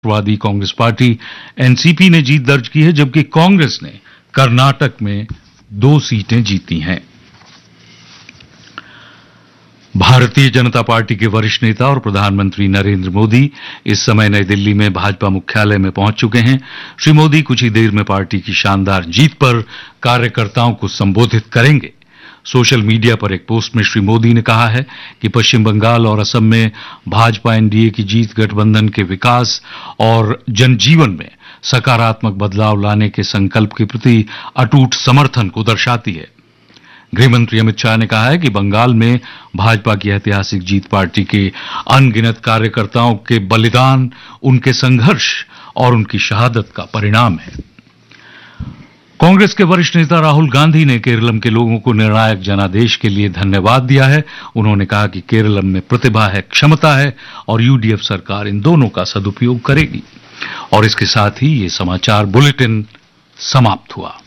राष्ट्रवादी Congress party NCP ने जीत दर्ज की है, जबकि कांग्रेस ने कर्नाटक में 2 सीटें जीती हैं। भारतीय जनता पार्टी के वरिष्ठ नेता और प्रधानमंत्री नरेंद्र मोदी इस समय नई दिल्ली में भाजपा मुख्यालय में पहुंच चुके हैं। श्री मोदी कुछ ही देर में पार्टी की शानदार जीत पर कार्यकर्ताओं को संबोधित करेंगे। सोशल मीडिया पर एक पोस्ट में श्री मोदी ने कहा है कि पश्चिम बंगाल और असम में भाजपा एनडीए की जीत गठबंधन के विकास और जनजीवन में सकारात्मक बदलाव लाने के संकल्प के प्रति अटूट समर्थन को दर्शाती है। गृहमंत्री अमित शाह ने कहा है कि बंगाल में भाजपा की ऐतिहासिक जीत पार्टी के अनगिनत कार्यकर्ताओं के बलिदान, उनके संघर्ष और उनकी शहादत का परिणाम है। कांग्रेस के वरिष्ठ नेता राहुल गांधी ने केरलम के लोगों को निर्णायक जनादेश के लिए धन्यवाद दिया है। उन्होंने कहा कि केरलम में प्रतिभा है, क्षमता है और यूडीएफ सरकार इन दोनों का सदुपयोग करेगी। और इसके साथ ही ये समाचार बुलेटिन समाप्त हुआ।